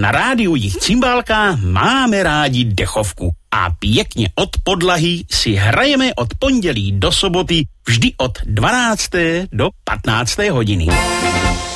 na rádiu Jich Cimbálka máme rádi dechovku a pěkně od podlahy si hrajeme od pondělí do soboty vždy od 12. do 15. hodiny.